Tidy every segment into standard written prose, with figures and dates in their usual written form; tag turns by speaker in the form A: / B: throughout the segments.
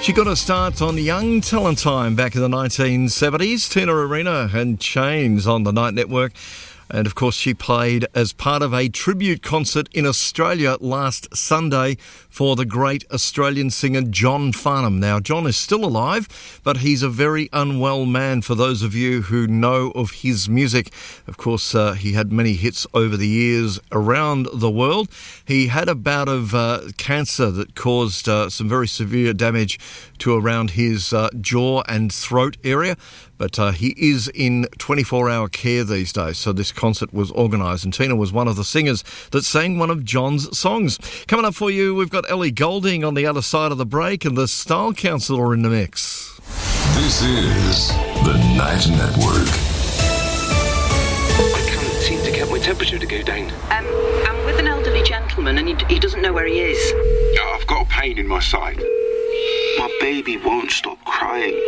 A: She got her start on Young Talent Time back in the 1970s. Tina Arena and Chains on the Night Network. And, of course, she played as part of a tribute concert in Australia last Sunday for the great Australian singer John Farnham. Now, John is still alive, but he's a very unwell man for those of you who know of his music. Of course, he had many hits over the years around the world. He had a bout of cancer that caused some very severe damage to around his jaw and throat area. But he is in 24-hour care these days, so this concert was organised, and Tina was one of the singers that sang one of John's songs. Coming up for you, we've got Ellie Goulding on the other side of the break, and the Style Counsellor in the mix.
B: This is the Night Network.
C: I can't seem to get my temperature to go down. I'm with an elderly gentleman, and he doesn't know where he is.
D: I've got a pain in my side. My baby won't stop crying.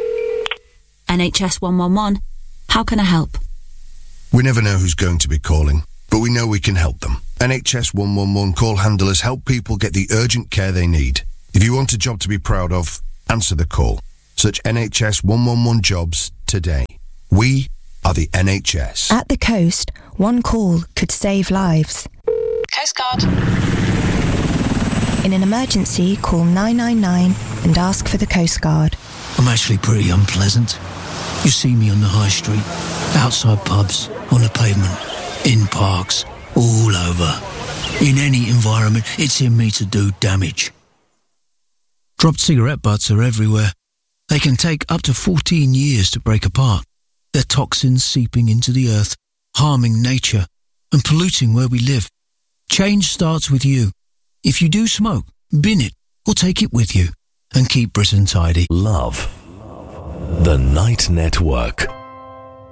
E: NHS 111. How can I help?
F: We never know who's going to be calling, but we know we can help them. NHS 111 call handlers help people get the urgent care they need. If you want a job to be proud of, answer the call. Search NHS 111 jobs today. We are the NHS.
G: At the coast, one call could save lives.
H: Coast Guard.
G: In an emergency, call 999 and ask for the Coast Guard.
I: I'm actually pretty unpleasant. You see me on the high street, outside pubs, on the pavement, in parks, all over. In any environment, it's in me to do damage. Dropped cigarette butts are everywhere. They can take up to 14 years to break apart. Their toxins seeping into the earth, harming nature, and polluting where we live. Change starts with you. If you do smoke, bin it, or take it with you. And keep Britain tidy.
B: Love. The Night Network.